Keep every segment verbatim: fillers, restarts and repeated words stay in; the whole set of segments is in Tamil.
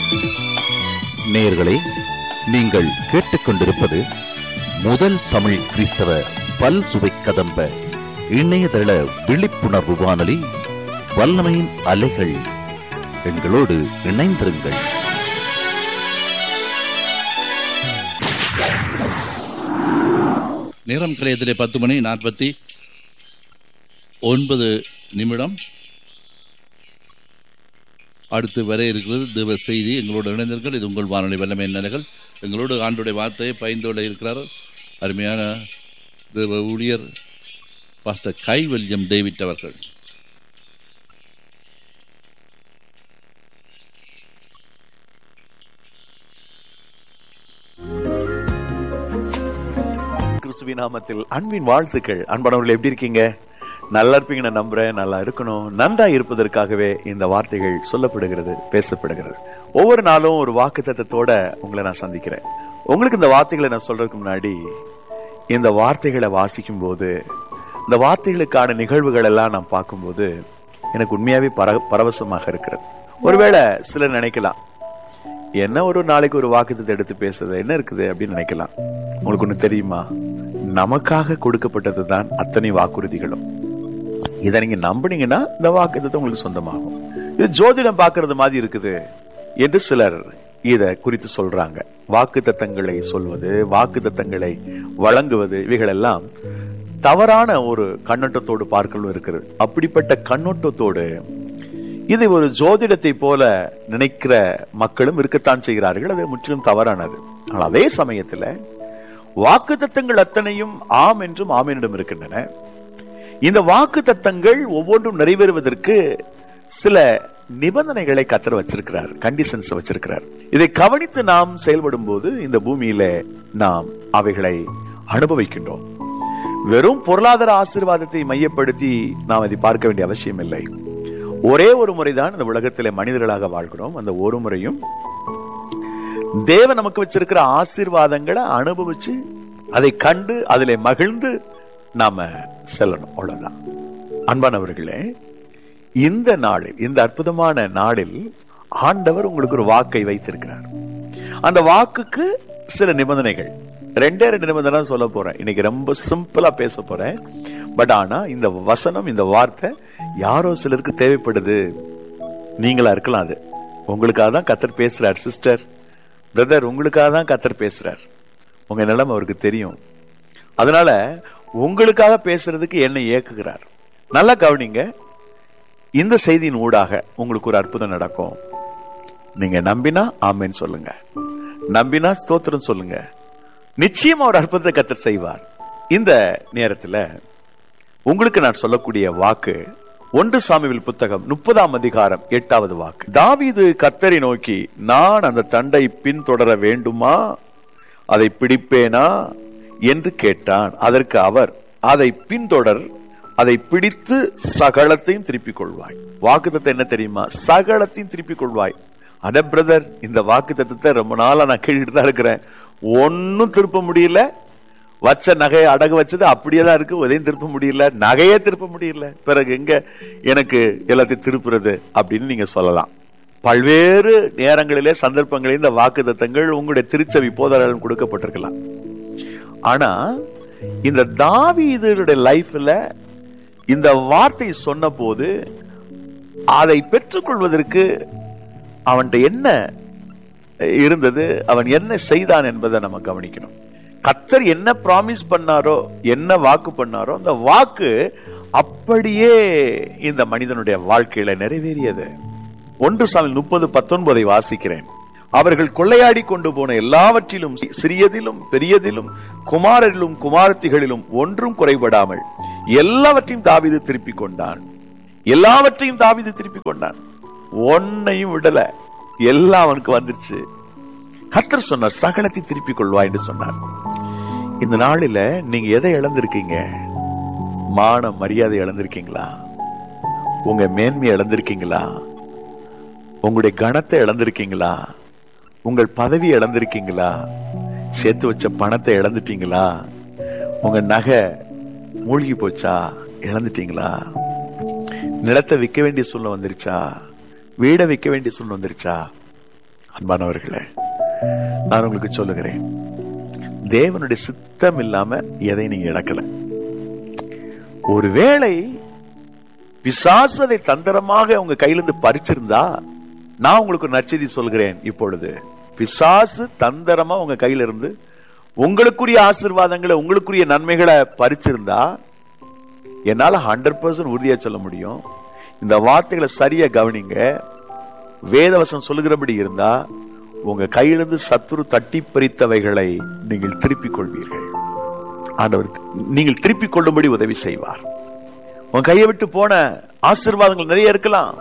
நேயர்களே, நீங்கள் கேட்டுக்கொண்டிருப்பது முதல் தமிழ் கிறிஸ்தவ பல் சுவை கதம்ப இணையதள விழிப்புணர்வு வானொலி வல்லமையின் அலைகள். எங்களோடு இணைந்திருங்கள். நேரம் கலையத்திலே பத்து மணி நாற்பத்தி ஒன்பது நிமிடம். அடுத்து வர இருக்கிறது தேவ செய்தி. எங்களோடு இணைந்தீர்கள். இது உங்கள் வானொலி வல்லமையின் நிலைகள். எங்களோடு ஆண்டுடைய வார்த்தையை பயந்தோட இருக்கிறார் அருமையான தேவ ஊழியர் பாஸ்டர் கைவல்யம் டேவிட் அவர்கள். கிறிஸ்துவின் நாமத்தில் அன்பின் வாழ்த்துக்கள். அன்பானவர்கள், எப்படி இருக்கீங்க? நல்லா இருப்பீங்கன்னு நம்புறேன். நல்லா இருக்கணும். நன்றா இருப்பதற்காகவே இந்த வார்த்தைகள் சொல்லப்படுகிறது, பேசப்படுகிறது. ஒவ்வொரு நாளும் ஒரு வாக்கு தத்தத்தோட உங்களை நான் சந்திக்கிறேன். உங்களுக்கு இந்த வார்த்தைகளை நான் சொல்றதுக்கு முன்னாடி இந்த வார்த்தைகளை வாசிக்கும் போது, இந்த வார்த்தைகளுக்கான நிகழ்வுகள் எல்லாம் நான் பார்க்கும்போது எனக்கு உண்மையாவே பர பரவசமாக இருக்கிறது. ஒருவேளை சிலர் நினைக்கலாம், என்ன ஒரு நாளைக்கு ஒரு வாக்குத்தத்தை எடுத்து பேசுறது என்ன இருக்குது அப்படின்னு நினைக்கலாம். உங்களுக்கு ஒண்ணு தெரியுமா? நமக்காக கொடுக்கப்பட்டது தான் அத்தனை வாக்குறுதிகளும். இதை நீங்க நம்பினீங்கன்னா இந்த வாக்குத்தத்தை உங்களுக்கு சொந்தமாகும். இது ஜோதிடம் பார்க்கறது மாதிரி இருக்குது என்று சிலர் இத குறித்து சொல்றாங்க. வாக்கு தத்தங்களை சொல்வது, வாக்கு தத்தங்களை வழங்குவது, இவைகள் எல்லாம் தவறான ஒரு கண்ணோட்டத்தோடு பார்க்கலும் இருக்கிறது. அப்படிப்பட்ட கண்ணோட்டத்தோடு இது ஒரு ஜோதிடத்தை போல நினைக்கிற மக்களும் இருக்கத்தான் செய்கிறார்கள். அது முற்றிலும் தவறானது. ஆனால் அதே சமயத்துல வாக்கு தத்தங்கள் அத்தனையும் ஆம் என்றும் ஆமீனிடம் இருக்கின்றன. இந்த வாக்கு தத்தங்கள் ஒவ்வொன்றும் நிறைவேறுவதற்கு சில நிபந்தனைகளை கர்த்தர் வச்சிருக்கிறார், கண்டிஷன்ஸ் வச்சிருக்கிறார். இதை கவனித்து நாம் செயல்படும் போது இந்த பூமியில நாம் அவைகளை அனுபவிக்கின்றோம். வெறும் பொருளாதார ஆசீர்வாதத்தை மையப்படுத்தி நாம் அதை பார்க்க வேண்டிய அவசியம் இல்லை. ஒரே ஒரு முறைதான் இந்த உலகத்திலே மனிதர்களாக வாழ்கிறோம். அந்த ஒரு முறையும் தேவன் நமக்கு வச்சிருக்கிற ஆசீர்வாதங்களை அனுபவிச்சு அதை கண்டு அதிலே மகிழ்ந்து நாம செல்லணும். அவ்வளவுதான். அன்பானவர்களே, இந்த நாளில், இந்த அற்புதமான நாளில் ஆண்டவர் உங்களுக்கு ஒரு வாக்கை வைத்திருக்கிறார். அந்த வாக்குக்கு சில நிபந்தனைகள், ரெண்டே ரெண்டு நிபந்தனை சொல்ல போறேன். இன்னைக்கு ரொம்ப சிம்பிளா பேச போறேன். பட் ஆனா இந்த வசனம், இந்த வார்த்தை யாரோ சிலருக்கு தேவைப்படுது. நீங்களா இருக்கலாம். அது உங்களுக்காக தான் கர்த்தர் பேசுறார். சிஸ்டர், பிரதர், உங்களுக்காக தான் கர்த்தர் பேசுறார். உங்க நிலைமை அவருக்கு தெரியும். அதனால உங்களுக்காக பேசுறதுக்கு என்னை இயக்குகிறார். நல்லா கவனிங்க. இந்த செய்தியின் ஊடாக உங்களுக்கு ஒரு அற்புதம் நடக்கும். நீங்க நம்பினா ஆமென் சொல்லுங்க, நம்பினா ஸ்தோத்திரம் சொல்லுங்க. நிச்சயமா ஒரு அற்புதத்தை கர்த்தர் செய்வார். இந்த நேரத்துல உங்களுக்கு நான் சொல்லக்கூடிய வாக்கு ஒன்று சாமுவேல் புத்தகம் முப்பதாம் அதிகாரம் எட்டாவது வாக்கு. தாவீது கர்த்தரை நோக்கி, நான் அந்த தண்டை பின்தொடர வேண்டுமா, அதை பிடிப்பேனா என்று கேட்டான். அதற்கு அவர், அதை பின்தொடர், அதை பிடித்து சகலத்தையும் திருப்பிக் கொள்வாய். வாக்கு தத்தம் என்ன தெரியுமா? சகலத்தையும் திருப்பிக் கொள்வாய். அட பிரதர், இந்த வாக்கு தத்தத்தை ரொம்ப நாளா நான் கேட்டுட்டு தான் இருக்கிறேன். ஒன்னும் திருப்ப முடியல. வச்ச நகையை அடகு வச்சது அப்படியே தான் இருக்கு. உதயம் திருப்ப முடியல, நகையே திருப்ப முடியல. பிறகு எங்க எனக்கு எல்லாத்தையும் திருப்புறது அப்படின்னு நீங்க சொல்லலாம். பல்வேறு நேரங்களிலே, சந்தர்ப்பங்களில் இந்த வாக்கு தத்தங்கள் உங்களுடைய திருச்சபை போதகர்களும் கொடுக்கப்பட்டிருக்கலாம். ஆனா இந்த தாவீதுடைய லைஃப்ல இந்த வார்த்தை சொன்ன போது அதை பெற்றுக்கொள்வதற்கு அவன்கிட்ட என்ன இருந்தது, அவன் என்ன செய்தான் என்பதை நம்ம கவனிக்கணும். கர்த்தர் என்ன ப்ராமிஸ் பண்ணாரோ, என்ன வாக்கு பண்ணாரோ, அந்த வாக்கு அப்படியே இந்த மனிதனுடைய வாழ்க்கையில நிறைவேறியது. ஒன்று சாமுவேல் முப்பது பத்தொன்பதை வாசிக்கிறேன். அவர்கள் கொள்ளையாடி கொண்டு போன எல்லாவற்றிலும், சிறியதிலும் பெரியதிலும், குமாரரிலும் குமாரத்திகளிலும் ஒன்றும் குறைபடாமல் எல்லாவற்றையும் தாவீது திருப்பிக் கொண்டான். எல்லாவற்றையும் தாவீது திருப்பிக் கொண்டான். ஒன்னையும் விடல. எல்லாம் அவனுக்கு வந்துருச்சு. கர்த்தர் சொன்னார், சகலத்தை திருப்பிக் கொள்வா என்று சொன்னார். இந்த நாளில நீங்க எதை இழந்திருக்கீங்க? மான மரியாதை இழந்திருக்கீங்களா? உங்க மேன்மையை இழந்திருக்கீங்களா? உங்களுடைய கனத்தை இழந்திருக்கீங்களா? உங்கள் பதவியை இழந்திருக்கீங்களா? சேர்த்து வச்ச பணத்தை இழந்துட்டீங்களா? உங்க நகை மூழ்கி போச்சா? இழந்துட்டீங்களா? நிலத்தை விற்க வேண்டிய சூழ்நிலை வந்துருச்சா? வீடை விற்க வேண்டிய சூழ்நிலை வந்துருச்சா? அன்பானவர்களே, நான் உங்களுக்கு சொல்லுகிறேன், தேவனுடைய சித்தம் இல்லாம எதை நீங்க இழக்கல. ஒருவேளை பிசாசுவதை தந்திரமாக உங்க கையிலிருந்து பறிச்சிருந்தா, நான் உங்களுக்கு ஒரு நற்செய்தி சொல்கிறேன். இப்பொழுது பிசாசு தந்திரமா உங்க கையில இருந்து உங்களுக்குரிய ஆசீர்வாதங்களை, உங்களுக்குரிய நன்மைகளை பறிச்சிருந்தா, என்னால ஹண்ட்ரட் பர்சன்ட் உறுதியா சொல்ல முடியும், இந்த வார்த்தைகளை சரியா கவனிங்க, வேதவசம் சொல்லுகிறபடி இருந்தா உங்க கையிலிருந்து சத்துரு தட்டி பறித்தவைகளை நீங்கள் திருப்பிக் கொள்வீர்கள். ஆண்டவர் நீங்கள் திருப்பிக் கொள்ளும்படி உதவி செய்வார். உன் கையை விட்டு போன ஆசீர்வாதங்கள் நிறைய இருக்கலாம்,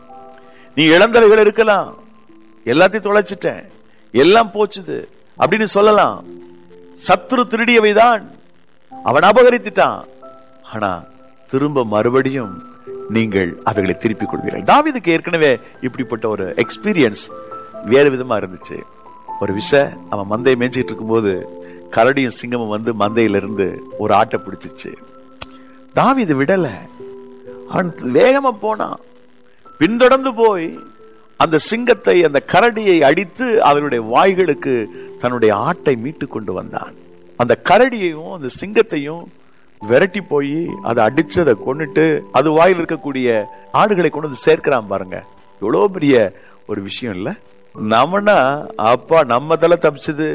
நீ இழந்தவைகள் இருக்கலாம். எல்லாத்தையும் தொலைச்சிட்டேன், எல்லாம் போச்சுது அப்படின்னு சொல்லலாம். சத்துரு திருடியவைதான், அவன் அபகரித்துட்டான். ஆனா திரும்ப மறுபடியும் நீங்கள் அவைகளை திருப்பிக் கொள்வீர்கள். தாவீதுக்கு ஏற்கனவே இப்படிப்பட்ட ஒரு எக்ஸ்பீரியன்ஸ் வேறு விதமா இருந்துச்சு. ஒரு விஷயம், அவன் மந்தையை மேய்ச்சிட்டு இருக்கும் போது கரடியும் சிங்கமும் வந்து மந்தையிலிருந்து ஒரு ஆட்டை பிடிச்சிச்சு. தாவீது விடல, அவன் வேகமா போனான். பின்தொடர்ந்து போய் அந்த சிங்கத்தை, அந்த கரடியை அடித்து அவருடைய வாய்களுக்கு தன்னுடைய ஆட்டை மீட்டு கொண்டு வந்தான். அந்த கரடியையும் அந்த சிங்கத்தையும் விரட்டி போய் அதை அடிச்சு அதை கொண்டுட்டு அது வாயில் இருக்கக்கூடிய ஆடுகளை கொண்டு வந்து சேர்க்கிறான். பாருங்க, எவ்வளவு பெரிய ஒரு விஷயம் இல்ல? நம்மனா அப்பா நம்ம தலை தப்பிச்சது,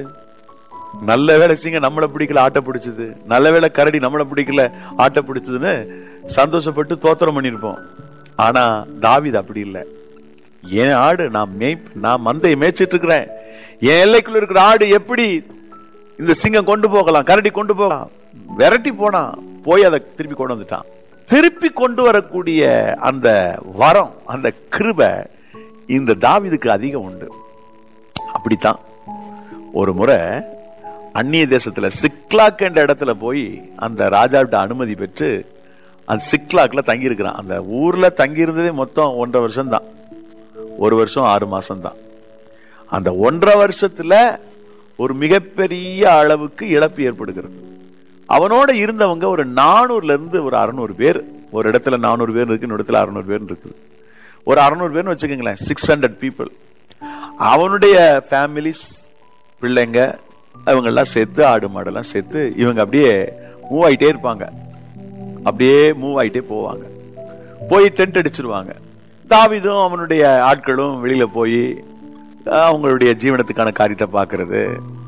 நல்ல வேலை சிங்க நம்மளை பிடிக்கல ஆட்டை பிடிச்சது, நல்ல வேலை கரடி நம்மளை பிடிக்கல ஆட்டை பிடிச்சதுன்னு சந்தோஷப்பட்டு தோத்திரம் பண்ணிருப்போம். ஆனா தாவீது அப்படி இல்லை. என் ஆடு நான் மேய் நான் மந்தையை மேய்ச்சிட்டு இருக்கிறேன், என் எல்லைக்குள்ள இருக்கிற ஆடு எப்படி இந்த சிங்கம் கொண்டு போகலாம், கரடி கொண்டு போகலாம், விரட்டி போனா போய் அதை திருப்பி கொண்டு வந்துட்டான். திருப்பி கொண்டு வரக்கூடிய அந்த வரம், அந்த கிருபை இந்த தாவீதுக்கு அதிகம் உண்டு. அப்படித்தான் ஒரு முறை அந்நிய தேசத்துல சிக்லாக் என்ற இடத்துல போய் அந்த ராஜாவிட்ட அனுமதி பெற்று அந்த சிக்லாக்ல தங்கி இருக்கிறான். அந்த ஊர்ல தங்கி இருந்ததே மொத்தம் ஒன்றரை வருஷம் தான், ஒரு வருஷம் ஆறு மாசம் தான். அந்த ஒன்றரை வருஷத்துல ஒரு மிகப்பெரிய அளவுக்கு இழப்பு ஏற்படுகிறது. அவனோட இருந்தவங்க ஒரு நானூறுல இருந்து ஒரு அறுநூறு பேர், ஒரு இடத்துல நானூறு பேர் இருக்கு, இன்னொரு இடத்துல அறுநூறு பேர் இருக்குது. ஒரு அறுநூறு பேர்னு வச்சுக்கோங்களேன், சிக்ஸ் ஹண்ட்ரட் பீப்புள். அவனுடைய ஃபேமிலிஸ், பிள்ளைங்க, அவங்க எல்லாம் சேர்த்து, ஆடு மாடெல்லாம் சேர்த்து இவங்க அப்படியே மூவ் ஆயிட்டே இருப்பாங்க. அப்படியே மூவ் ஆயிட்டே போவாங்க. போய் டென்ட் அடிச்சிருவாங்க. தாவீதும் அவனுடைய ஆட்களும் வெளியில போய் அவங்களுடைய ஜீவனத்துக்கான காரியத்தை பார்க்கறது,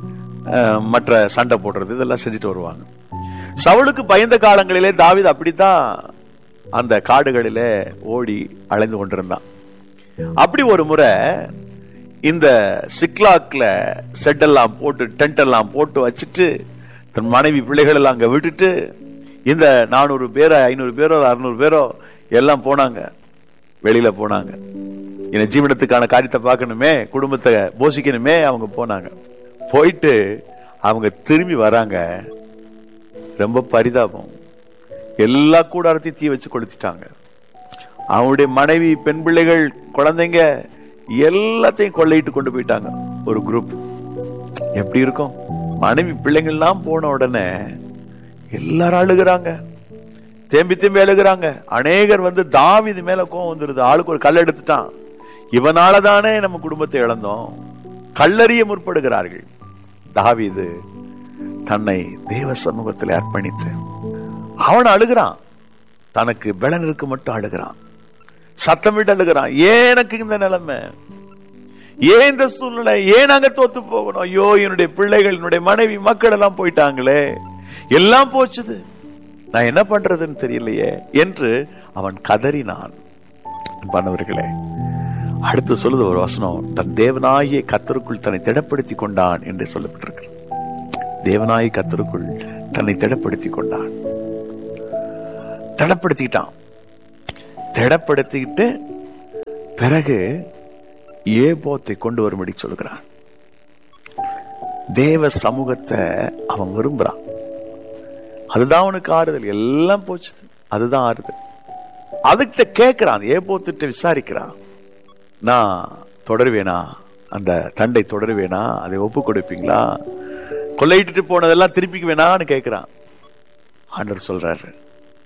மற்ற சண்டை போடுறது, இதெல்லாம் செஞ்சுட்டு வருவாங்க. சவுலுக்கு பயந்த காலங்களிலே தாவீது அப்படித்தான் அந்த காடுகளிலே ஓடி அலைந்து கொண்டிருந்தான். அப்படி ஒரு முறை இந்த சிக்லாக்ல செட் எல்லாம் போட்டு, டென்ட் எல்லாம் போட்டு வச்சுட்டு, தன் மனைவி பிள்ளைகள் எல்லாம் அங்க விட்டுட்டு, இந்த நானூறு பேரோ ஐநூறு பேரோ அறுநூறு பேரோ எல்லாம் போனாங்க, வெளியில போனாங்க. என்ன ஜீவனத்துக்கான காரியத்தை பார்க்கணுமே, குடும்பத்தை போஷிக்கணுமே, அவங்க போனாங்க. போயிட்டு அவங்க திரும்பி வராங்க. ரொம்ப பரிதாபம், எல்லா கூடாரத்தையும் தீ வச்சு கொளுத்திட்டாங்க. அவனுடைய மனைவி, பெண் பிள்ளைகள், குழந்தைங்க எல்லாத்தையும் கொள்ளையிட்டு கொண்டு போயிட்டாங்க. ஒரு குரூப். எப்படி இருக்கும்? மனைவி பிள்ளைங்கள்லாம் போன உடனே எல்லாரும் அழுகிறாங்க, தேம்பி தேம்பி அழுகிறாங்க. அநேகர் வந்து தாவீது மேல கோவம் வந்துருது. ஆளுக்கு ஒரு கல் எடுத்துட்டான், இவனாலதானே நம்ம குடும்பத்தை இழந்தோம், கல்லறிய முற்படுகிறார்கள். தாவீது தன்னை தேவ சமூகத்தில் அர்ப்பணித்து அவன் அழுகிறான். தனக்கு பலன் இருக்கு மட்டும் அழுகிறான், சத்தமிட்டு அழுகிறான். ஏன் எனக்கு இந்த நிலைமை, ஏன் இந்த சூழ்நிலை, ஏன் நாங்க தோத்து போகணும், ஐயோ என்னுடைய பிள்ளைகள், என்னுடைய மனைவி, மக்கள் எல்லாம் போயிட்டாங்களே, எல்லாம் போச்சுது, நான் என்ன பண்றதுன்னு தெரியலையே என்று அவன் கதறினான். பண்ணவர்களே, அடுத்து சொல்லுது ஒரு வசனம், தன் தேவனாகிய கர்த்தருக்குள் தன்னை திடப்படுத்தி கொண்டான் என்று சொல்லப்பட்டிருக்கு. தேவனாகிய கர்த்தருக்குள் தன்னை திடப்படுத்தி கொண்டான். திடப்படுத்திக்கிட்டான். திடப்படுத்திக்கிட்டு பிறகு ஏபோத்தை கொண்டு வரும்படி சொல்கிறான். தேவ சமூகத்தை அவன் விரும்புறான். அதுதான் அவனுக்கு ஆறுதல். எல்லாம் போச்சு, அதுதான் ஆறுதல். அதுகிட்ட கேட்கிறான், ஏபோத்திட்ட விசாரிக்கிறான், நான் தொடருவேனா, அந்த தண்டை தொடருவேனா, அதை ஒப்பு கொடுப்பீங்களா, கொள்ளையிட்டு போனதெல்லாம் திருப்பிக்கு வேணான்னு கேட்கிறான். ஆண்டவர் சொல்றாரு,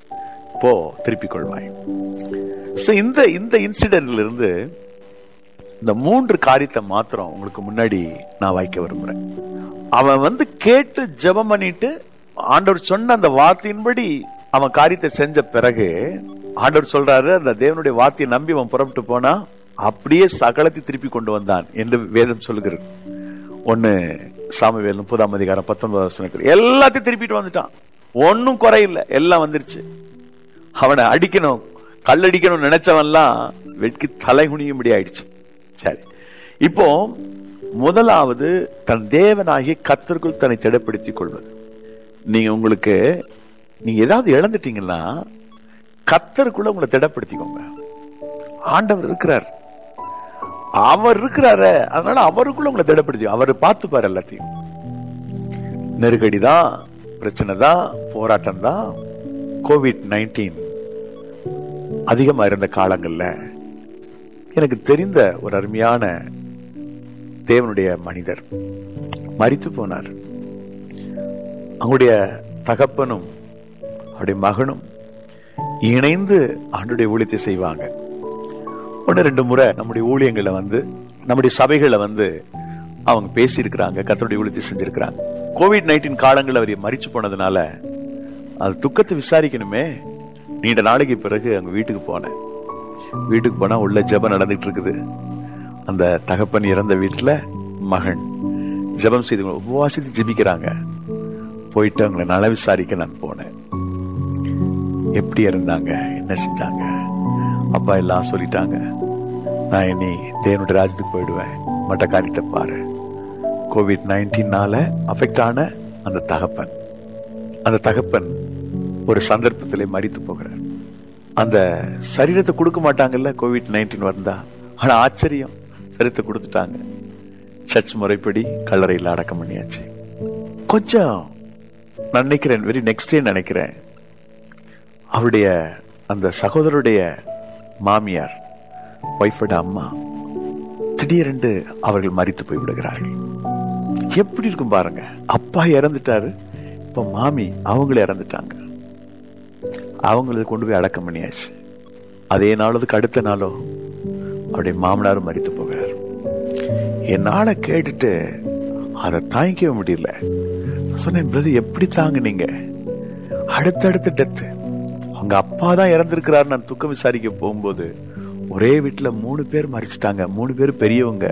போ திருப்பிக் கொள்வாய். இந்த இந்த இன்சிடென்ட்ல இருந்து இந்த மூன்று காரியத்தை மாத்திரம் உங்களுக்கு முன்னாடி நான் வைக்க விரும்புறேன். அவன் வந்து கேட்டு ஜெபம் பண்ணிட்டு ஆண்டவர் சொன்ன அந்த வார்த்தையின்படி அவன் காரியத்தை செஞ்ச பிறகு ஆண்டவர் சொல்றாரு, அந்த தேவனுடைய வார்த்தையை நம்பி அவன் புறப்பட்டு போனா அப்படியே சகலத்தை திருப்பி கொண்டு வந்தான் என்று வேதம் சொல்லுகிறது. ஒன்னு சாமுவேல் முப்பதாம் அதிகாரம் பத்தொன்பதாம் வசனத்தில் எல்லாத்தையும் திருப்பிட்டு வந்துட்டான். ஒன்னும் குறையில்லை, எல்லாம் வந்துருச்சு. அவனை அடிக்கணும், கல்லடிக்கணும் நினைச்சவன்லாம் வெட்கி தலை குனியும்படி ஆயிடுச்சு. சரி, இப்போ முதலாவது தன் தேவனாகிய கர்த்தருக்குள் தன்னை திடப்படுத்திக் கொள்வது. நீங்க உங்களுக்கு நீங்க ஏதாவது இழந்துட்டீங்கன்னா கர்த்தருக்குள்ள உங்களை திடப்படுத்திக்கோங்க. ஆண்டவர் இருக்கிறார், அவர் இருக்கிறாரு, அதனால அவருக்குள்ள உங்களை திடப்படுத்தி அவர் பார்த்துப்பாரு. எல்லாத்தையும் நெருக்கடி தான், பிரச்சனை தான், போராட்டம் தான். கோவிட் நைன்டீன் அதிகமா இருந்த காலங்கள்ல எனக்கு தெரிந்த ஒரு அருமையான தேவனுடைய மனிதர் மரித்து போனார். அவங்களுடைய தகப்பனும் அவருடைய மகனும் இணைந்து ஆண்டுடைய ஊழியத்தை செய்வாங்க. ஒன்னு ரெண்டு முறை நம்முடைய ஊழியங்களை வந்து நம்முடைய சபைகளை வந்து அவங்க பேசி இருக்கிறாங்க, கர்த்தருடைய ஊழியத்தை செஞ்சிருக்கிறாங்க. கோவிட் நைன்டீன் காலங்கள் அவர் மரிச்சு போனதுனால அது துக்கத்தை விசாரிக்கணுமே. நீண்ட நாளைக்கு பிறகு அவங்க வீட்டுக்கு போனேன். வீட்டுக்கு போனா உள்ள ஜெபம் நடந்துட்டு இருக்குது. அந்த தகப்பன் இறந்த வீட்டுல மகன் ஜெபம் செய்து உபவாசித்து ஜெபிக்கிறாங்க. போயிட்டு அவங்களை நல விசாரிக்க நான் போனேன். எப்படி இருந்தாங்க, என்ன செஞ்சாங்க? அப்பா எல்லாம் சொல்லிட்டாங்க, நான் இனி தேவனுடைய ராஜ்யத்துக்கு போயிடுவேன், மற்ற காரியத்தை பாரு. கோவிட் நைன்டீன்னால அஃபெக்ட் ஆன அந்த தகப்பன் அந்த தகப்பன் ஒரு சந்தர்ப்பத்திலே மரித்து போகிறார். அந்த சரீரத்தை கொடுக்க மாட்டாங்கல்ல கோவிட் நைன்டீன் வந்தா. ஆனா ஆச்சரியம், சரீரத்தை கொடுத்துட்டாங்க. சர்ச் முறைப்படி கல்லறையில் அடக்கம் பண்ணியாச்சு. கொஞ்சம் நான் நினைக்கிறேன், வெரி நெக்ஸ்ட் டே நினைக்கிறேன், அவருடைய அந்த சகோதரருடைய மாமியார், ஒய்ஃபோட அம்மா, திடீரென்று அவர்கள் மரித்து போய் விடுகிறார்கள். எப்படி இருக்கும் பாருங்க. அப்பா இறந்துட்டாரு, இப்ப மாமி அவங்களே இறந்துட்டாங்க. அவங்களை கொண்டு போய் அடக்கம் பண்ணியாச்சு. அதே நாளுக்கு அடுத்த நாளோ அவருடைய மாமனாரும் மரித்து போகிறார். என்னால கேட்டுட்டு அதை தாங்கிக்கவே முடியல. சொன்னேன், பிரதர் எப்படி தாங்குனீங்க? அடுத்தடுத்த டெத்து. அவங்க அப்பா தான் இறந்திருக்கிறாரு. நான் துக்கம் விசாரிக்க போகும்போது ஒரே வீட்டுல மூணு பேர் மரிச்சிட்டாங்க. மூணு பேர் பெரியவங்க.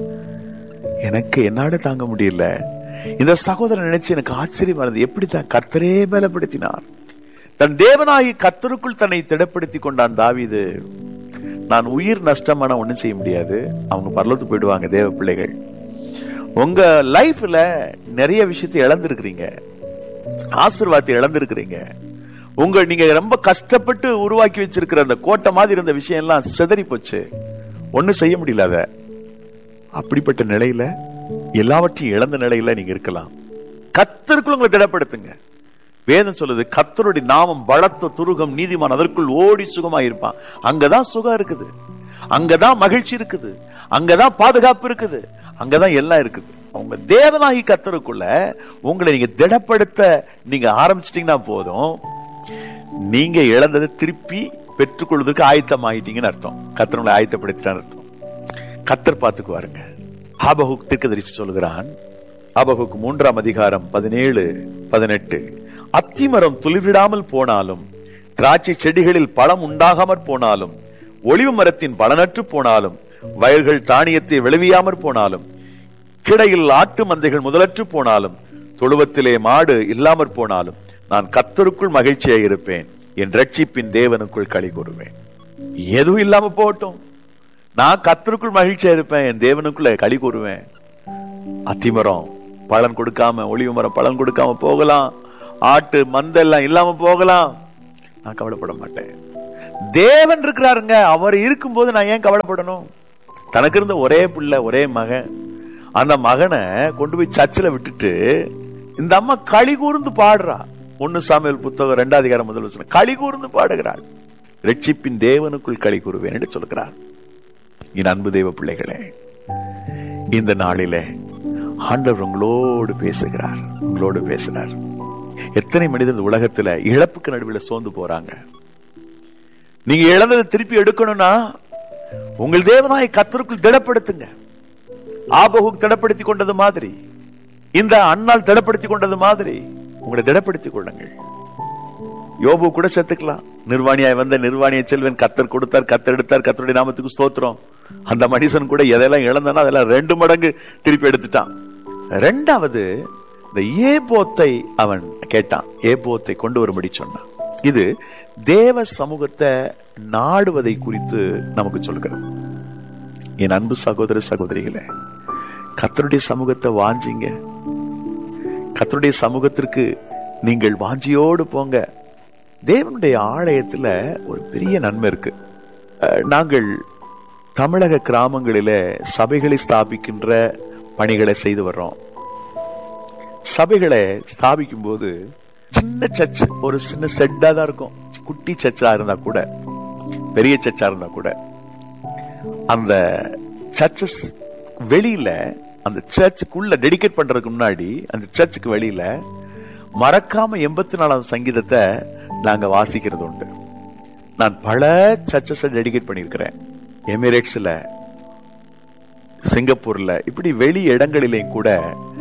எனக்கு என்னால தாங்க முடியல. இந்த சகோதரன் நினைச்சு எனக்கு ஆச்சரியமா இருந்தது. எப்படித்தான் கர்த்தரே பலப்படுத்தினார். தன் தேவனாகி கர்த்தருக்குள் தன்னை திடப்படுத்தி கொண்டான் தாவீது. நான் உயிர் நஷ்டமான ஒண்ணும் செய்ய முடியாது, அவங்க பரலோகத்துக்கு போயிடுவாங்க தேவ பிள்ளைகள். உங்க லைஃப்ல நிறைய விஷயத்தை இழந்திருக்கிறீங்க, ஆசீர்வாதத்தை இழந்திருக்கிறீங்க. உங்க நீங்க ரொம்ப கஷ்டப்பட்டு உருவாக்கி வச்சிருக்கிற அந்த கோட்டை மாதிரி இருந்த விஷயம் எல்லாம் சிதறி போச்சு, ஒன்னும் செய்ய முடியல. அப்படிப்பட்ட நிலையில, எல்லாவற்றையும் இழந்த நிலையில நீங்க இருக்கலாம். கர்த்தருக்குள் உங்களை திடப்படுத்துங்க. வேதம் சொல்லுது, கர்த்தருடைய நாமம் பலத்த துருகம், நீதிமான் அதற்குள் ஓடி சுகமா இருப்பான். அங்கதான் சுகம் இருக்குது, அங்கதான் மகிழ்ச்சி இருக்குது, அங்கதான் பாதுகாப்பு இருக்குது, அங்கதான் எல்லாம் இருக்குது. உங்க தேவனாகி கர்த்தருக்குள்ள உங்களை நீங்க திடப்படுத்த நீங்க ஆரம்பிச்சிட்டீங்கன்னா போதும், நீங்க இழந்ததை திருப்பி பெற்றுக்கொள்வதற்கு ஆயத்தம் ஆயிட்டீங்கன்னு அர்த்தம். கர்த்தர் உங்களை ஆயத்தப்படுத்திட்டான்னு அர்த்தம். கர்த்தர் பார்த்துக்குவாருங்க. ஆபகுக் தீர்க்கதரிசி சொல்லுகிறான், ஆபகுக் மூன்றாம் அதிகாரம் பதினேழு பதினெட்டு, அத்திமரம் துளிர்விடாமல் போனாலும், திராட்சை செடிகளில் பழம் உண்டாகாமற் போனாலும், ஒலிவு மரத்தின் பலனற்று போனாலும், வயல்கள் தானியத்தை விளைவியாமற் போனாலும், கிடையில் ஆட்டு மந்தைகள் முதலற்று போனாலும், தொழுவத்திலே மாடு இல்லாமற் போனாலும், நான் கர்த்தருக்குள் மகிழ்ச்சியாக இருப்பேன், என் ரட்சிப்பின் தேவனுக்குள் களி கூறுவேன். எதுவும் இல்லாம போகட்டும், நான் கர்த்தருக்குள் மகிழ்ச்சியா இருப்பேன், என் தேவனுக்குள்ள களி கூறுவேன். அத்திமரம் பலன் கொடுக்காம, ஒலிவு மரம் பலன் கொடுக்காம போகலாம், ஆட்டு மந்தெல்லாம் இல்லாம போகலாம், நான் கவலைப்பட மாட்டேன். தேவன் இருக்கிறாருங்க, அவர் இருக்கும்போது நான் ஏன் கவலைப்படணும்? தனக்கு இருந்த ஒரே பிள்ளை, ஒரே மகன், அந்த மகனை கொண்டு போய் சர்ச்சில் விட்டுட்டு இந்த அம்மா களி கூர்ந்து பாடுறா. ஒன்னு சாமுவேல் புத்தகம் இரண்டாவது அதிகாரம் முதல் வசனம், களி கூர்ந்து பாடுகிறாள். ரட்சிப்பின் தேவனுக்குள் களி கூறுவேன் என்று சொல்கிறார். என் அன்பு தேவ பிள்ளைகளே, இந்த நாளிலே ஆண்டவர் உங்களோடு பேசுகிறார், உங்களோடு பேசுகிறார். எத்தனை மனிதர் உலகத்துல இழப்புக்கு நடுவில் சோர்ந்து போறாங்க. நீங்க இழந்ததை திருப்பி எடுக்கணும்னா உங்கள் தேவனாய கர்த்தருக்குள் திடப்படுத்துங்க. ஆபகுக் திடப்படுத்திக் கொண்டது மாதிரி, இந்த அண்ணால் திடப்படுத்திக் கொண்டது மாதிரி உங்களை திடப்படுத்திக் கொள்ளுங்கள். யோபு கூட செத்துக்கலாம். நிர்வாணியாய் வந்த நிர்வாணிய செல்வன் கர்த்தர் கொடுத்தார், கர்த்தர் எடுத்தார், கர்த்தருடைய நாமத்துக்கு ஸ்தோத்திரம். அந்த மனுஷன் கூட எதெல்லாம் இழந்தானோ அதெல்லாம் ரெண்டு மடங்கு திருப்பி எடுத்துட்டான். ரெண்டாவது, இந்த ஏபோத்தை அவன் கேட்டான், ஏபோத்தை கொண்டு வரும்படி சொன்னான். இது தேவ சமூகத்தை நாடுவதை குறித்து நமக்கு சொல்கிறது. என் அன்பு சகோதர சகோதரிகளே, கர்த்தருடைய சமூகத்தை வாஞ்சிங்க. கர்த்தருடைய சமூகத்திற்கு நீங்கள் வாஞ்சியோடு போங்க. தேவனுடைய ஆலயத்துல ஒரு பெரிய நன்மை இருக்கு. நாங்கள் தமிழக கிராமங்களில சபைகளை ஸ்தாபிக்கின்ற பணிகளை செய்து வர்றோம். சபைகளை ஸ்தாபிக்கும் போது சின்ன சர்ச், ஒரு சின்ன செட்டா தான் இருக்கும். குட்டி சர்ச்சா இருந்தா கூட, பெரிய சர்ச்சா இருந்தா கூட, அந்த சர்ச்சஸ் வெளியில, அந்த சர்ச்சுக்குள்ள டெடிகேட் பண்றதுக்கு முன்னாடி அந்த சர்ச்சுக்கு வெளியில மறக்காம எண்பத்தி நாலாம் சங்கீதத்தை நாங்க வாசிக்கிறது உண்டு. நான் பல சர்ச்சஸை டெடிகேட் பண்ணியிருக்கிறேன். எமிரேட்ஸ்ல, சிங்கப்பூர்ல, இப்படி வெளி இடங்களிலேயும் கூட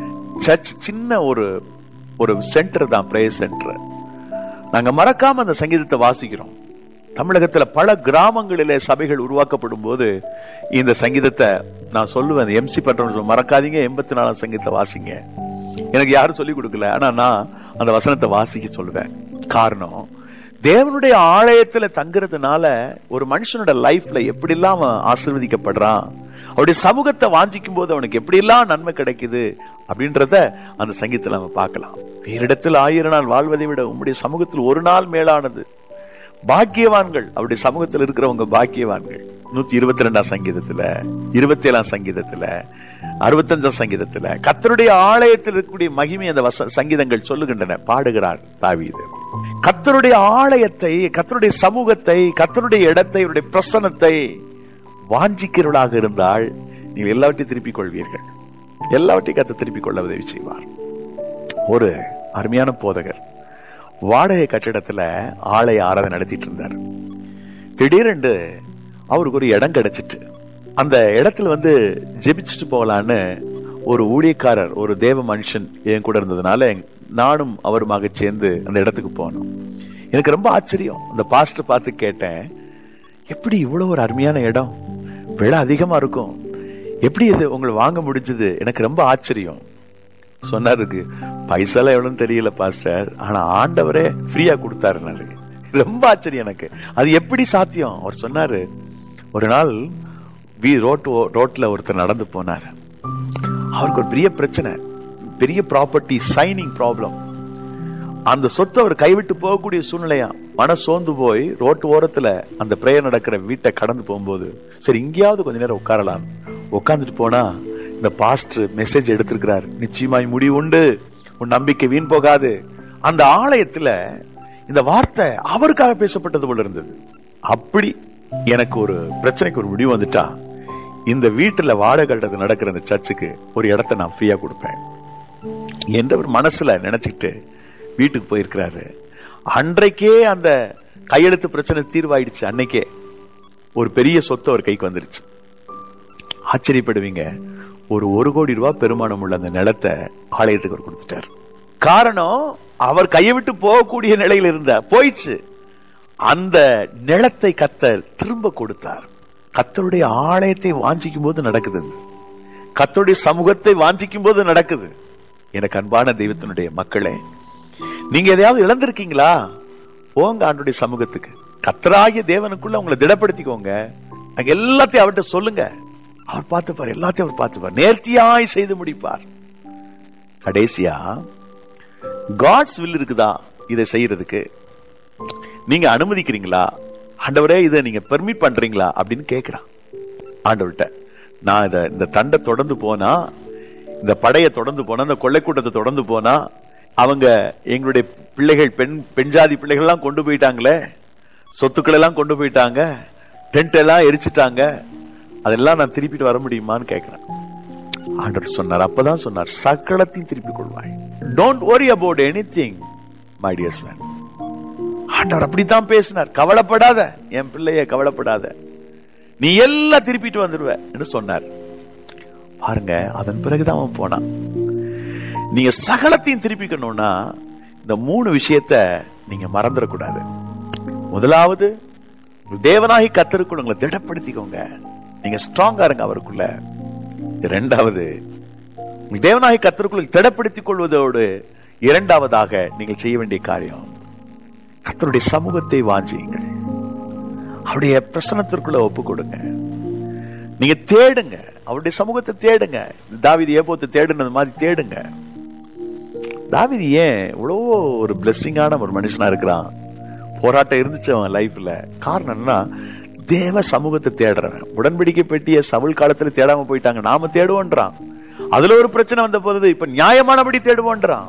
சர்ச் சின்ன ஒரு ஒரு சென்டர் தான், பிரேயர் சென்டர். நாங்க மறக்காம அந்த சங்கீதத்தை வாசிக்கிறோம். தமிழகத்துல பல கிராமங்களிலே சபைகள் உருவாக்கப்படும் போது இந்த சங்கீதத்தை நான் சொல்லுவேன். எம்சி பண்ற மறக்காதீங்க, எண்பத்தி நாலாம் சங்கீதத்தை வாசிங்க. எனக்கு யாரும் சொல்லிக் கொடுக்கல, ஆனா நான் அந்த வசனத்தை வாசிக்க சொல்லுவேன். காரணம், தேவனுடைய ஆலயத்துல தங்குறதுனால ஒரு மனுஷனோட லைஃப்ல எப்படி எல்லாம் ஆசீர்வதிக்கப்படுறான், அவருடைய சமூகத்தை வாஞ்சிக்கும் போது அவனுக்கு எப்படி எல்லாம் நன்மை கிடைக்குது அப்படின்றத அந்த சங்கீதத்துல நம்ம பார்க்கலாம். வேறிடத்தில் ஆயிரம் நாள் வாழ்வதை விட உங்களுடைய சமூகத்தில் ஒரு நாள் மேலானது. பாக்கியவான்கள், அவருடைய சமூகத்தில் இருக்கிறவங்க பாக்கியவான்கள். நூத்தி இருபத்தி ரெண்டாம் சங்கீதத்துல, இருபத்தி ஏழாம் சங்கீதத்துல, அறுபத்தி அஞ்சாம் சங்கீதத்துல கர்த்தருடைய ஆலயத்தில் இருக்கக்கூடிய மகிமை அந்த சங்கீதங்கள் சொல்லுகின்றன. பாடுகிறார் தாவீது. கர்த்தருடைய ஆலயத்தை, கர்த்தருடைய சமூகத்தை, கர்த்தருடைய இடத்தை, அவருடைய பிரசன்னத்தை வாஞ்சிக்கிறவர்களாக இருந்தால் நீங்கள் எல்லாவற்றையும் திருப்பிக் கொள்வீர்கள். எல்லாவற்றையும் கர்த்தர் திருப்பிக் கொள்ள உதவி செய்வார். ஒரு அருமையான போதகர் வாடகை கட்டிடத்துல ஆலய ஆராதனை நடத்திட்டு இருந்தார். திடீரென்று அவருக்கு ஒரு இடம் கிடைச்சிட்டு, அந்த இடத்துல வந்து ஜெபிச்சுட்டு போகலான்னு ஒரு ஊழியக்காரர், ஒரு தேவ மனுஷன் என் கூட இருந்ததுனால நானும் அவருமாக சேர்ந்து அந்த இடத்துக்கு போனோம். எனக்கு ரொம்ப ஆச்சரியம். அந்த பாஸ்டர் பார்த்து கேட்டேன், எப்படி இவ்வளவு ஒரு அருமையான இடம், விலை அதிகமா இருக்கும், எப்படி இது உங்களை வாங்க முடிஞ்சது? எனக்கு ரொம்ப ஆச்சரியம். சொன்னாருக்கு, பைசால எவ்வளவுன்னு தெரியல பாஸ்டர், ஆனா ஆண்டவரே ஃப்ரீயா கொடுத்தாரு. ரொம்ப ஆச்சரியம் எனக்கு, அது எப்படி சாத்தியம்? அவர் சொன்னாரு, ஒரு நாள் வி ரோட் ரோட்ல ஒருத்தர் நடந்து போனார். அவருக்கு ஒரு பெரிய பிரச்சனை, பெரிய ப்ராப்பர்ட்டி சைனிங் ப்ராப்ளம். அந்த சொத்தை அவர் கைவிட்டு போகக்கூடிய சூழ்நிலையா, மன சோர்ந்து போய் ரோட்டு ஓரத்துல அந்த பிரேயர் நடக்கிற வீட்டை கடந்து போகும்போது, சரி இங்கேயாவது கொஞ்ச நேரம் உட்காரலாம். உட்கார்ந்துட்டு போனா இந்த பாஸ்டர் மெசேஜ் எடுத்திருக்கிறார், நிச்சயமாய் முடிவு உண்டு, உன் நம்பிக்கை வீண் போகாது. அந்த ஆலயத்துல இந்த வார்த்தை அவருக்காக பேசப்பட்டது போல இருந்தது. அப்படி எனக்கு ஒரு பிரச்சனைக்கு ஒரு முடிவு வந்துட்டா, இந்த வீட்டுல வாடகை கட்டது நடக்கிற இந்த சர்ச்சுக்கு ஒரு இடத்தை நான் ஃப்ரீயா கொடுப்பேன் என்ற ஒரு மனசுல நினைச்சுக்கிட்டு வீட்டுக்கு போயிருக்கிறாரு. அன்றைக்கே அந்த கையெழுத்து பிரச்சனை தீர்வாயிடுச்சு. அன்னைக்கே ஒரு பெரிய சொத்து அவர் கைக்கு வந்துருச்சு. ஆச்சரியப்படுவீங்க, ஒரு ஒரு கோடி ரூபாய் பெருமானம் உள்ள அந்த நிலத்தை ஆலயத்துக்கு அவர் கொடுத்துட்டார். காரணம், அவர் கையை விட்டு போகக்கூடிய நிலையில் இருந்த போயிடுச்சு. அந்த நிலத்தை கர்த்தர் திரும்ப கொடுத்தார். கர்த்தருடைய ஆலயத்தை வாஞ்சிக்கும் போது நடக்குது, கர்த்தருடைய சமூகத்தை வாஞ்சிக்கும் போது நடக்குது. எனக்கு அன்பான தெய்வத்தினுடைய மக்களே, நீங்க எதையாவது இழந்திருக்கீங்களா? போங்க ஆண்டுடைய சமூகத்துக்கு, கர்த்தராகிய தேவனுக்குள்ள உங்களை திடப்படுத்திக்கோங்க. அங்க எல்லாத்தையும் அவர்கிட்ட சொல்லுங்க. அவர் பார்த்துப்பார், எல்லாத்தையும் அவர் பார்த்துப்பார், நேர்த்தியாய் செய்து முடிப்பார். கடைசியா காட்ஸ் வில் இருக்குதா இதை செய்யறதுக்கு? நீங்க அனுமதிக்கிறீங்களா? ஆண்டவரே இதை நீங்க பெர்மிட் பண்றீங்களா அப்படின்னு கேட்கிறான் ஆண்டவர்கிட்ட. நான் இத இந்த தண்டை தொடர்ந்து போனா, இந்த படையை தொடர்ந்து போனா, இந்த கொள்ளை கூட்டத்தை தொடர்ந்து போனா, அவங்க எங்களுடைய பிள்ளைகள், பெண் பெண்ஜாதி பிள்ளைகள் எல்லாம் கொண்டு போயிட்டாங்களே, சொத்துக்கள் எல்லாம் கொண்டு போயிட்டாங்க, டென்ட் எல்லாம் எரிச்சிட்டாங்க, அதெல்லாம் நான் திருப்பிட்டு வர முடியுமான்னு கேட்கிறேன். ஆண்டவர் சொன்னார், அப்பதான் சொன்னார், சகலத்தையும் திருப்பிக் கொள்வாய். Don't worry about anything my dear son. ஆண்டவர் அப்படித்தான் பேசினார். கவலைப்படாத என் பிள்ளைய, கவலைப்படாத. நீ எல்லாம் திருப்பிட்டு வந்துடுவ என்று சொன்னார். பாருங்க, அதன் பிறகுதான் அவன் போனான். நீங்க சகலத்தையும் திருப்பிக்கணும்னா இந்த மூணு விஷயத்த நீங்க மறந்துடக்கூடாது. முதலாவது, தேவனாகி கர்த்தருக்குள்ள உங்களை திடப்படுத்திக்கோங்க. நீங்க ஸ்ட்ராங்கா இருங்க அவருக்குள்ள. இரண்டாவது, தேவனாகி கர்த்தருக்குள்ள திடப்படுத்திக் கொள்வதோடு இரண்டாவதாக நீங்கள் செய்ய வேண்டிய காரியம், கர்த்தருடைய சமூகத்தை வாஞ்சியுங்கள். அவருடைய பிரசன்னத்திற்குள்ள ஒப்பு கொடுங்க. நீங்க தேடுங்க, அவருடைய சமூகத்தை தேடுங்க. தாவீது ஏபோத்தை தேடுனது மாதிரி தேடுங்க. தாவீது ஏன் இவ்வளவோ ஒரு பிளெஸிங்கான ஒரு மனுஷனா இருக்கிறான்? போராட்டம் இருந்துச்சு அவன் லைஃப்ல. காரணம் என்ன? தேவ சமூகத்தை தேடுறவன். உடன்படிக்கை பெட்டிய சவுல் காலத்துல தேடாம போயிட்டாங்க, நாம தேடுவோன்றான். அதுல ஒரு பிரச்சனை வந்த போது இப்ப நியாயமானபடி தேடுவோன்றான்.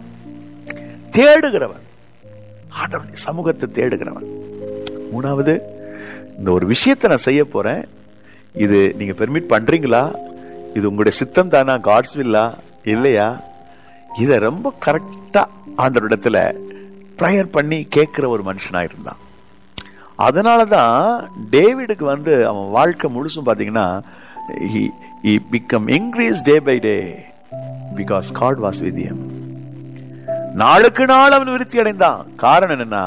தேடுகிறவன், ஆண்டவருடைய சமூகத்தை தேடுகிறவன். மூணாவது, இந்த ஒரு விஷயத்தை நான் செய்ய போறேன், இது நீங்க பெர்மிட் பண்றீங்களா? இது உங்களுடைய சித்தம் தானா? காட்ஸ் வில்லா இல்லையா? இத ரொம்ப கரெக்டா ஆண்டவரிடத்துல பிரேயர் பண்ணி கேட்கிற ஒரு மனுஷனா இருந்தான். அதனாலதான் டேவிடுக்கு வந்து அவன் வாழ்க்கை முழுசும் பாத்தீங்கன்னா he he become increased day by day because God was with him. நாளுக்கு நாள் அவன் விருத்தி அடைந்தான். காரணம் என்னன்னா,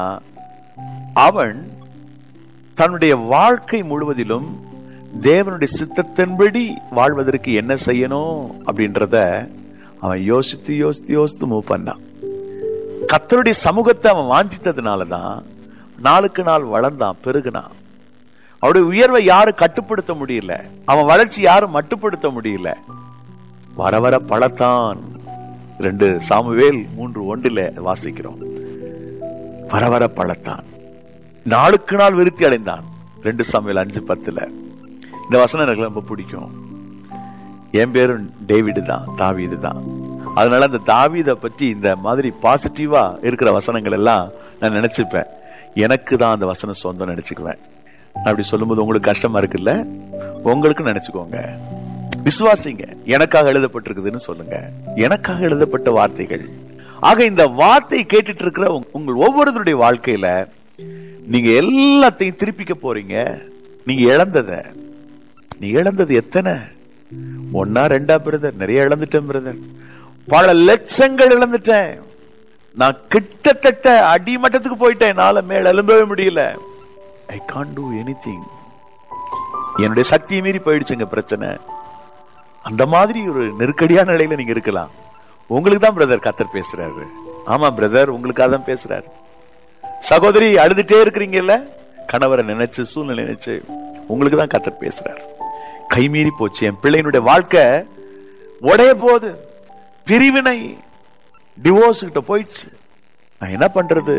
அவன் தன்னுடைய வாழ்க்கை முழுவதிலும் தேவனுடைய சித்தத்தின்படி வாழ்வதற்கு என்ன செய்யணும் அப்படின்றத அவன் யோசித்து யோசித்து யோசித்து மூவ் பண்ணான். கர்த்தருடைய சமூகத்தை அவன் வாஞ்சித்ததுனாலதான் நாளுக்கு நாள் வளர்ந்தான், பெருகுனான். அவருடைய உயர்வை யாரும் கட்டுப்படுத்த முடியல, அவன் வளர்ச்சி யாரும் மட்டுப்படுத்த முடியல. வர வர பழத்தான். ரெண்டு சாமுவேல் மூன்று ஒன்றில வாசிக்கிறோம். வர வர பழத்தான், நாளுக்கு நாள் விருத்தி அடைந்தான். ரெண்டு சாமுவேல் அஞ்சு பத்துல. இந்த வசனம் எனக்கு ரொம்ப பிடிக்கும். என் பேரும் டேவிடு தான், தாவீது தான். அதனால அந்த தாவீதை பற்றி இந்த மாதிரி பாசிட்டிவா இருக்கிற வசனங்கள் எல்லாம் நான் நினைச்சுப்பேன். எனக்கு தான் அந்த வசனம் சொந்தம் நினைச்சுக்குவேன். அப்படி சொல்லும்போது உங்களுக்கு கஷ்டமா இருக்குல்ல, உங்களுக்கு நினைச்சுக்கோங்க. விசுவாசிங்க, எனக்காக எழுதப்பட்டிருக்குதுன்னு சொல்லுங்க. எனக்காக எழுதப்பட்ட வார்த்தைகள். ஆக இந்த வார்த்தை கேட்டுட்டு இருக்கிற உங்கள் ஒவ்வொருத்தருடைய வாழ்க்கையில நீங்க எல்லாத்தையும் திருப்பிக்க போறீங்க. நீங்க இழந்தத, நீ இழந்தது எத்தனை? ஒன்னா ரெண்டா பிரதர்? நிறைய இழந்துட்டேன் பிரதர். பல லட்சங்கள் இழந்துட்டேன். நான் கிட்டத்தட்ட அடிமட்டத்துக்கு போயிட்டேன். என்னால மேல எழும்பவே முடியல. I can't do anything. என்னுடைய சக்தியை மீறி போயிடுச்சுங்க பிரச்சனை. அந்த மாதிரி ஒரு நெருக்கடியான நிலையில நீங்க இருக்கலாம். உங்களுக்கு தான் பிரதர் கர்த்தர் பேசுறாரு. ஆமா பிரதர், உங்களுக்காக தான் பேசுறாரு. சகோதரி, அழுதுட்டே இருக்கிறீங்கல்ல, கணவரை நினைச்சு, சூழ்நிலை நினைச்சு, உங்களுக்கு தான் கர்த்தர் பேசுறாரு. கைமீறி போச்சு, என் பிள்ளையினுடைய வாழ்க்கை உடைய போது, பிரிவினை, டிவோர்ஸ் கிட்ட போயிடுச்சு, நான் என்ன பண்றது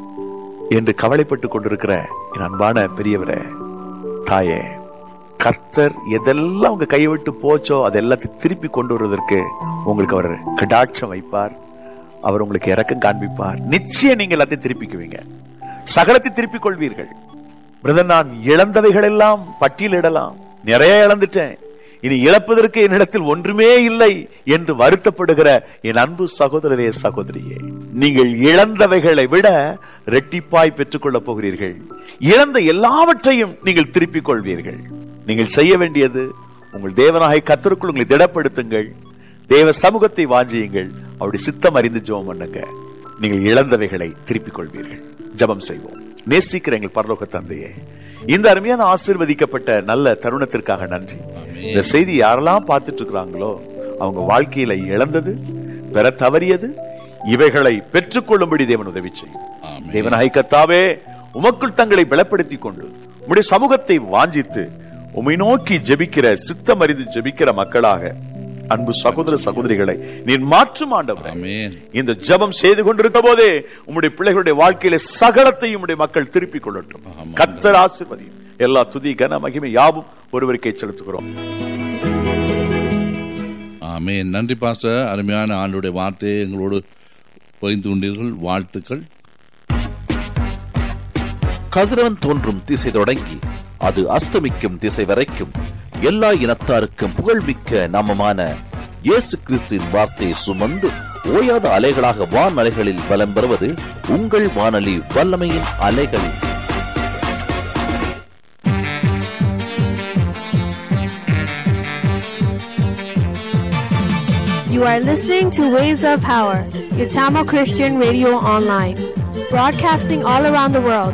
என்று கவலைப்பட்டு கொண்டிருக்கிற என் அன்பான பெரியவரே, தாயே, கர்த்தர் எதெல்லாம் உங்க கையை விட்டு போச்சோ அதெல்லாத்தையும் திருப்பி கொண்டு வருவதற்கு உங்களுக்கு அவர் கடாட்சம் வைப்பார். அவர் உங்களுக்கு இரக்கம் காண்பிப்பார். நிச்சயம் நீங்க எல்லாத்தையும் திருப்பிக்குவீங்க, சகலத்தை திருப்பிக் கொள்வீர்கள். பிரதர், நான் இழந்தவைகள் எல்லாம் பட்டியலிடலாம். நிறைய இழந்துட்டேன், இனி இழப்பதற்கு என்னிடத்தில் ஒன்றுமே இல்லை என்று வருத்தப்படுகிற என் அன்பு சகோதரரே, சகோதரியே, நீங்கள் இழந்தவைகளை விட இரட்டிப்பாய் பெற்றுக் கொள்ளப் போகிறீர்கள். இழந்த எல்லாவற்றையும் நீங்கள் திருப்பிக் கொள்வீர்கள். நீங்கள் செய்ய வேண்டியது, உங்கள் தேவனாகிய கர்த்தருக்குள் உங்களை திடப்படுத்துங்கள், தேவ சமூகத்தை வாஞ்சியுங்கள், அவருடைய சித்தம் அறிந்து ஜெபம் பண்ணுங்க. நீங்கள் இழந்தவைகளை திருப்பிக் கொள்வீர்கள். ஜெபம் செய்வோம். நேசிக்கிற எங்கள் பரலோக தந்தையே, இந்த அருமையான ஆசீர்வதிக்கப்பட்ட நல்ல தருணத்திற்காக நன்றி. இந்த செய்தி யாரெல்லாம் பார்த்துட்டு இருக்கிறாங்களோ அவங்க வாழ்க்கையில இழந்தது, பெற தவறியது, இவைகளை பெற்றுக் கொள்ளும்படி தேவன் உதவி செய்யும். தேவனாகிய கர்த்தாவே, உமக்குள் தங்களை பலப்படுத்திக் கொண்டு உம்முடைய சமூகத்தை வாஞ்சித்து உம்மை நோக்கி ஜெபிக்கிற, சித்தம் அறிந்து ஜெபிக்கிற மக்களாக அன்பு சகோதர சகோதரிகளை நீர் மாற்றும் ஆண்டவரே. இந்த ஜெபம் செய்து கொண்டிருக்க போதே உம்முடைய பிள்ளைகளுடைய வாழ்க்கையில சகலத்தையும் உம்முடைய மக்கள் திருப்பிக் கொள்ளட்டும். கர்த்தர் ஆசீர்வதியும். எல்லா துதி கன மகிமை யாவும் ஒருவருக்கே செலுத்துகிறோம். ஆமென். நன்றி பாஸ்டர், அருமையான ஆண்டுடைய வார்த்தையை எங்களோடு பகிர்ந்து கொண்டீர்கள். வாழ்த்துக்கள். கதிரவன் தோன்றும் திசை தொடங்கி அது அஸ்தமிக்கும் திசை வரைக்கும் எல்லா இனத்தாருக்கும் புகழ்மிக்க நாமமான இயேசு கிறிஸ்துவின் வார்த்தையை சுமந்து ஓயாத அலைகளாக வான் அலைகளில் பலம் பெறுவது உங்கள் வானொலி வல்லமையின் அலைகள். You are listening to Waves of Power, your Tamil Christian radio online, broadcasting all around the world.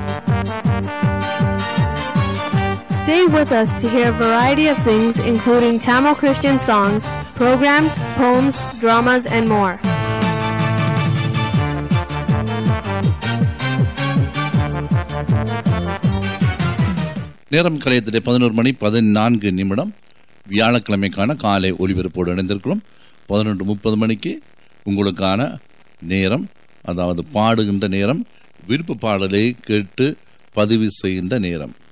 Stay with us to hear a variety of things, including Tamil Christian songs, programs, poems, dramas, and more. நேரம் கலையத்திலே பதினோரு மணி பதினான்கு நிமிடம் வியாழக்கிழமைக்கான காலை ஒலிபரப்போடு இணைந்திருக்கிறோம். பதினொன்று முப்பது மணிக்கு உங்களுக்கான நேரம், அதாவது பாடுகின்ற நேரம், விருப்ப பாடலை கேட்டு பதிவு செய்கின்ற நேரம்.